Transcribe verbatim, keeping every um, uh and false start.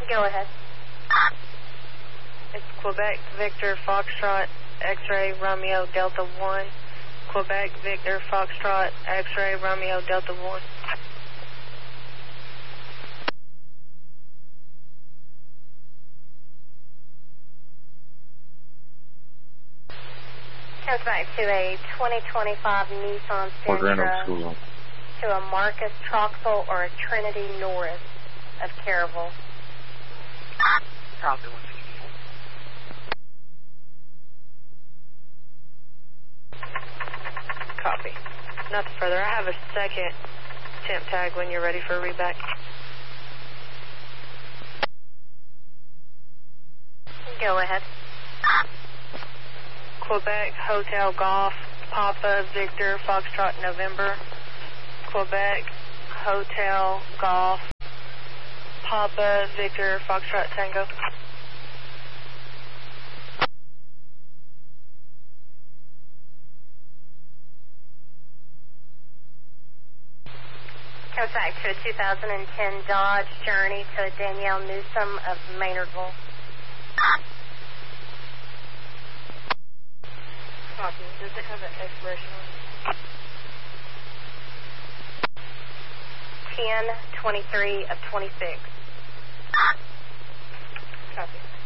Go ahead. It's Quebec Victor Foxtrot X-ray Romeo Delta one. Quebec Victor Foxtrot X-ray Romeo Delta one. Comes back to a twenty twenty-five Nissan Sentra to a Marcus Troxel or a Trinity Norris of Caryville. Copy, one sixty-four. Copy. Nothing further. I have a second temp tag when you're ready for a readback. Go ahead. Quebec Hotel Golf Papa Victor Foxtrot November. Quebec Hotel Golf Papa Victor Foxtrot Tango. Comes back to a two thousand ten Dodge Journey to a Danielle Newsom of Maynardville. Copy. Does it have an expiration on it? ten twenty-three of twenty-six. Copy.